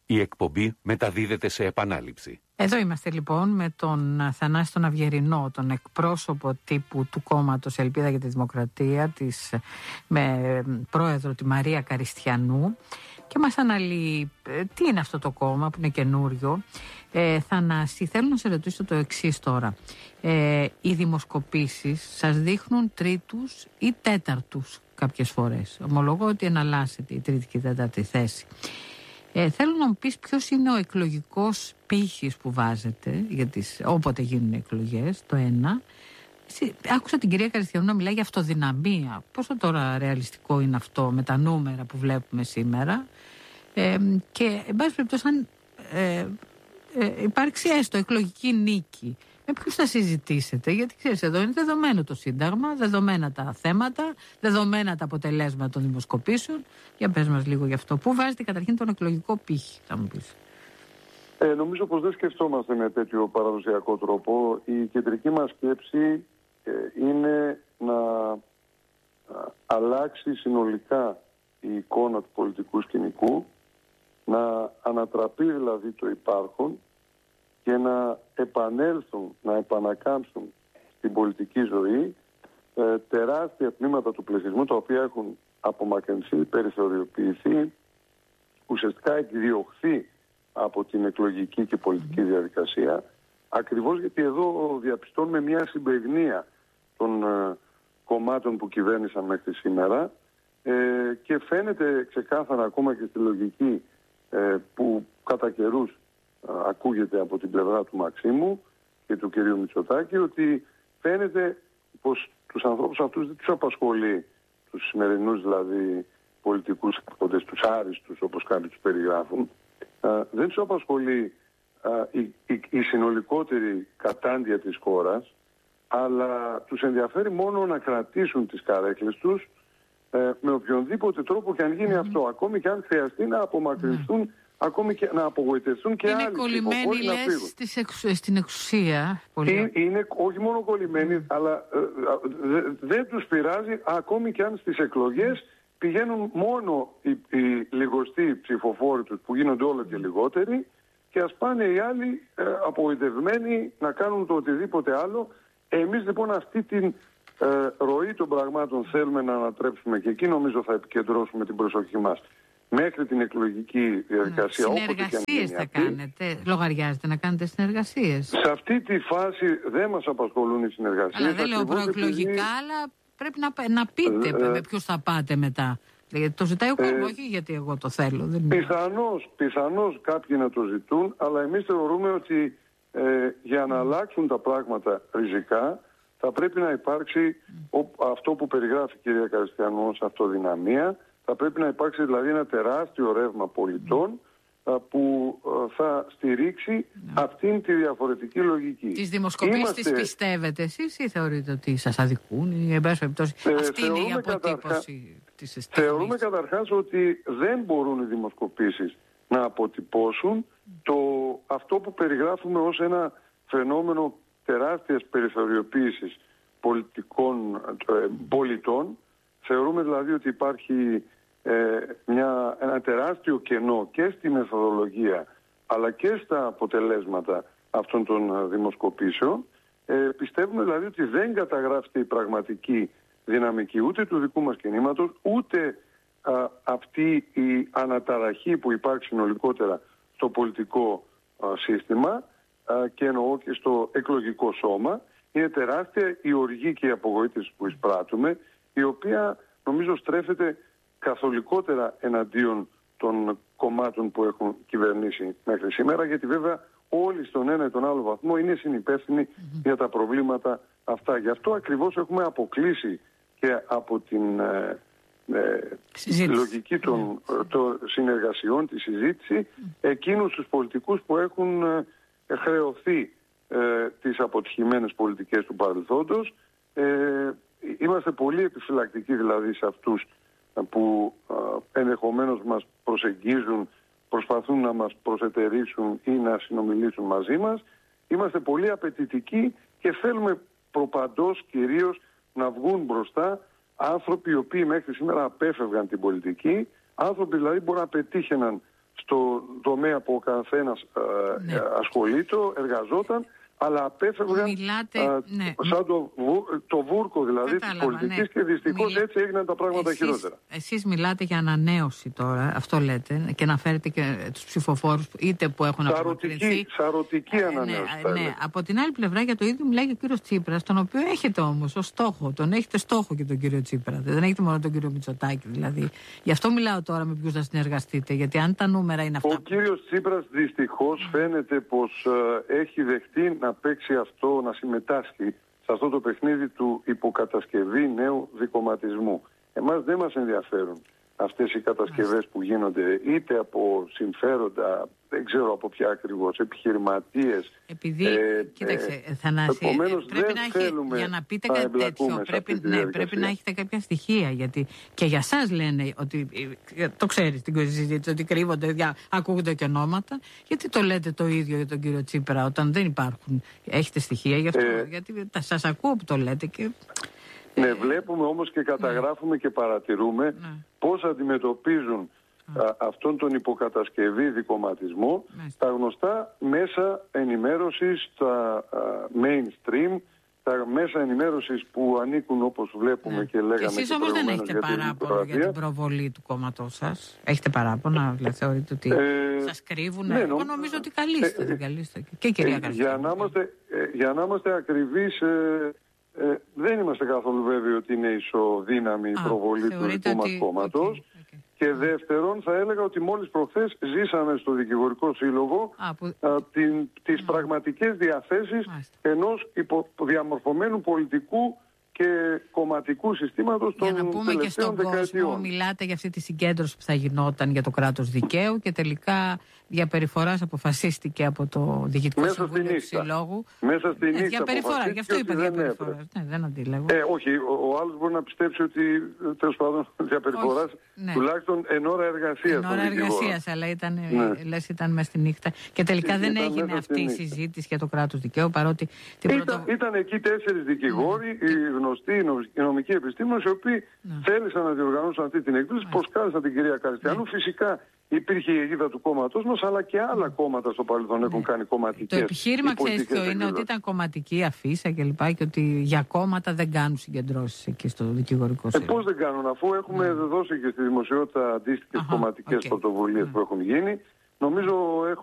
Η εκπομπή μεταδίδεται σε επανάληψη. Εδώ είμαστε λοιπόν με τον Θανάση τον Αυγερινό, τον εκπρόσωπο τύπου του κόμματος Ελπίδα για τη Δημοκρατία, με πρόεδρο τη Μαρία Καριστιανού, και μας αναλύει τι είναι αυτό το κόμμα που είναι καινούριο. Θανάση, θέλω να σε ρωτήσω το εξής τώρα. Οι δημοσκοπήσεις σας δείχνουν τρίτους ή τέταρτους κάποιες φορές. Ομολογώ ότι εναλλάσσεται η τρίτη και η τέταρτη θέση. Θέλω να μου πεις ποιος είναι ο εκλογικός πύχης που βάζετε όποτε γίνουν εκλογές, το ένα. Άκουσα την κυρία Καριστιανού να μιλάει για αυτοδυναμία. Πόσο τώρα ρεαλιστικό είναι αυτό με τα νούμερα που βλέπουμε σήμερα? Και εν πάση περιπτώσει, αν υπάρξει έστω εκλογική νίκη, με ποιους θα συζητήσετε? Γιατί ξέρεις, εδώ είναι δεδομένο το Σύνταγμα, δεδομένα τα θέματα, δεδομένα τα αποτελέσματα των δημοσκοπήσεων. Για πες μας λίγο γι' αυτό. Πού βάζετε καταρχήν τον εκλογικό πύχη, θα μου πεις? Νομίζω πως δεν σκεφτόμαστε με τέτοιο παραδοσιακό τρόπο. Η κεντρική μας σκέψη είναι να αλλάξει συνολικά η εικόνα του πολιτικού σκηνικού, να ανατραπεί δηλαδή το υπάρχον και να επανέλθουν, να επανακάμψουν στην πολιτική ζωή τεράστια τμήματα του πληθυσμού, τα οποία έχουν απομακρυνθεί, περιθωριοποιηθεί, ουσιαστικά εκδιωχθεί από την εκλογική και πολιτική διαδικασία, ακριβώς γιατί εδώ διαπιστώνουμε μια συμπαιγνία των κομμάτων που κυβέρνησαν μέχρι σήμερα και φαίνεται ξεκάθαρα ακόμα και στη λογική που κατά καιρούς ακούγεται από την πλευρά του Μαξίμου και του κυρίου Μητσοτάκη, ότι φαίνεται πως τους ανθρώπους αυτούς δεν τους απασχολεί, τους σημερινούς δηλαδή πολιτικούς άρχοντες, τους άριστους όπως κάποιοι τους περιγράφουν, δεν τους απασχολεί η συνολικότερη κατάντια της χώρας, αλλά τους ενδιαφέρει μόνο να κρατήσουν τις καρέκλες τους με οποιονδήποτε τρόπο και αν γίνει αυτό, ακόμη και αν χρειαστεί να απομακρυνθούν, ακόμη και να απογοητευτούν και άλλοι. Είναι κολλημένοι, λες, στην εξουσία. Είναι όχι μόνο κολλημένοι, αλλά δεν τους πειράζει, ακόμη και αν στις εκλογές πηγαίνουν μόνο οι λιγοστοί ψηφοφόροι τους, που γίνονται όλο και λιγότεροι, και ας πάνε οι άλλοι απογοητευμένοι να κάνουν το οτιδήποτε άλλο. Εμείς λοιπόν αυτή την ροή των πραγμάτων θέλουμε να ανατρέψουμε, και εκεί νομίζω θα επικεντρώσουμε την προσοχή μας μέχρι την εκλογική διαδικασία. Συνεργασίες θα κάνετε? Λογαριάζετε να κάνετε συνεργασίες? Σε αυτή τη φάση δεν μας απασχολούν οι συνεργασίες. Αλλά δεν λέω προεκλογικά, αλλά πρέπει να πείτε με ποιους θα πάτε μετά. Γιατί το ζητάει ο κόσμος, όχι γιατί εγώ το θέλω. Πιθανώς κάποιοι να το ζητούν, αλλά εμείς θεωρούμε ότι για να αλλάξουν τα πράγματα ριζικά θα πρέπει να υπάρξει αυτό που περιγράφει η κυρία Καριστιανού ως αυτοδυναμία. Θα πρέπει να υπάρξει δηλαδή ένα τεράστιο ρεύμα πολιτών που θα στηρίξει αυτήν τη διαφορετική λογική. Τις δημοσκοπήσεις τις πιστεύετε εσείς ή θεωρείτε ότι σας αδικούν, ή εν πάση περιπτώσει αυτή είναι η αποτύπωση της στιγμής? Θεωρούμε καταρχάς ότι δεν μπορούν οι δημοσκοπήσεις να αποτυπώσουν αυτό που περιγράφουμε ως ένα φαινόμενο τεράστιας περιθωριοποίησης πολιτών. Θεωρούμε δηλαδή ότι υπάρχει ένα τεράστιο κενό και στη μεθοδολογία αλλά και στα αποτελέσματα αυτών των δημοσκοπήσεων. Πιστεύουμε δηλαδή ότι δεν καταγράφεται η πραγματική δυναμική ούτε του δικού μας κινήματος, ούτε αυτή η αναταραχή που υπάρχει συνολικότερα στο πολιτικό σύστημα και εννοώ και στο εκλογικό σώμα. Είναι τεράστια η οργή και η απογοήτευση που εισπράττουμε, η οποία νομίζω στρέφεται καθολικότερα εναντίον των κομμάτων που έχουν κυβερνήσει μέχρι σήμερα, γιατί βέβαια όλοι στον ένα ή τον άλλο βαθμό είναι συνυπεύθυνοι για τα προβλήματα αυτά. Γι' αυτό ακριβώς έχουμε αποκλείσει και από την λογική των συνεργασιών, τη συζήτηση, εκείνους τους πολιτικούς που έχουν χρεωθεί τις αποτυχημένες πολιτικές του παρελθόντος. Είμαστε πολύ επιφυλακτικοί δηλαδή σε αυτούς που ενδεχομένως μας προσεγγίζουν, προσπαθούν να μας προσετερήσουν ή να συνομιλήσουν μαζί μας. Είμαστε πολύ απαιτητικοί και θέλουμε προπαντός κυρίως να βγουν μπροστά άνθρωποι οι οποίοι μέχρι σήμερα απέφευγαν την πολιτική, άνθρωποι δηλαδή που μπορεί να πετύχαιναν στο τομέα που ο καθένας ασχολείται, εργαζόταν, αλλά απέφευγαν σαν το βούρκο δηλαδή της πολιτικής και δυστυχώς έτσι έγιναν τα πράγματα χειρότερα. Εσείς μιλάτε για ανανέωση τώρα, αυτό λέτε, και να φέρετε και τους ψηφοφόρους είτε που έχουν απομακρυνθεί. Σαρωτική ανανέωση. Ναι. Από την άλλη πλευρά για το ίδιο μιλάει και ο κύριος Τσίπρας, τον οποίο έχετε όμως ως στόχο, τον έχετε στόχο και τον κύριο Τσίπρα, δεν έχετε μόνο τον κύριο Μητσοτάκη δηλαδή. Γι' αυτό μιλάω τώρα με ποιους θα συνεργαστείτε, γιατί αν τα νούμερα είναι αυτά. Ο κύριος Τσίπρας δυστυχώς φαίνεται πως έχει δεχτεί να παίξει αυτό, να συμμετάσχει σε αυτό το παιχνίδι του υποκατασκευή νέου δικομματισμού. Εμάς δεν μας ενδιαφέρουν αυτές οι κατασκευές που γίνονται είτε από συμφέροντα, δεν ξέρω από ποια ακριβώς, επιχειρηματίες. Επειδή, κοίταξε, Θανάση, πρέπει να έχει, για να πείτε κάτι τέτοιο, πρέπει να έχετε κάποια στοιχεία, γιατί και για σας λένε ότι, το ξέρεις την συζήτηση, ότι κρύβονται, ακούγονται και ονόματα, γιατί το λέτε το ίδιο για τον κύριο Τσίπρα όταν δεν υπάρχουν, έχετε στοιχεία γι' αυτό, γιατί σας ακούω που το λέτε και... Ναι, βλέπουμε όμως και καταγράφουμε και παρατηρούμε πώς αντιμετωπίζουν αυτόν τον υποκατασκευή δικομματισμό τα γνωστά μέσα ενημέρωσης, τα mainstream, τα μέσα ενημέρωσης που ανήκουν όπως βλέπουμε και λέγαμε. Και εσείς όμως δεν έχετε παράπονο για την προβολή του κόμματός σας. Έχετε παράπονο, δηλαδή θεωρείτε ότι σας κρύβουν. Ναι, εγώ νομίζω ότι καλείστε. Και η κυρία Καριστιανού. Για να είμαστε ακριβείς, δεν είμαστε καθόλου βέβαιοι ότι είναι ισοδύναμη η προβολή του δικού μας κόμματος. Και δεύτερον, θα έλεγα ότι μόλις προχθές ζήσαμε στο Δικηγορικό Σύλλογο τις πραγματικές διαθέσεις ενός διαμορφωμένου πολιτικού και κομματικού συστήματος των τελευταίων δεκαετιών. Για να πούμε και στον κόσμο, μιλάτε για αυτή τη συγκέντρωση που θα γινόταν για το κράτος δικαίου και τελικά διαπεριφοράς αποφασίστηκε από το Διοικητικό Συμβούλιο του Συλλόγου. Μέσα στη νύχτα. Διαπεριφορά, γι' αυτό είπα διαπεριφοράς. Δεν αντιλέγω. Όχι, ο άλλος μπορεί να πιστέψει ότι τέλος πάντων διαπεριφοράς τουλάχιστον εν ώρα εργασίας. Εν ώρα εργασίας, αλλά ήταν μέσα στη νύχτα. Και τελικά δεν έγινε αυτή η συζήτηση για το κράτος δικαίου, παρότι. Ήταν εκεί 4 δικηγόροι, οι γνωστοί νομικοί επιστήμονες, οι οποίοι θέλησαν να διοργανώσουν αυτή την εκδήλωση, προσκάλεσαν την κυρία Καριστιανού. Φυσικά υπήρχε η αιγίδα του κόμματός μας, αλλά και άλλα κόμματα στο παρελθόν έχουν κάνει κομματικές. Το επιχείρημα, ξέρεις ποιο είναι, ότι ήταν κομματική αφίσα κλπ. Και ότι για κόμματα δεν κάνουν συγκεντρώσεις εκεί στο Δικηγορικό Σύλλογο. Πώς δεν κάνουν, αφού έχουμε δώσει και στη δημοσιότητα αντίστοιχες κομματικές πρωτοβουλίες που έχουν γίνει. Νομίζω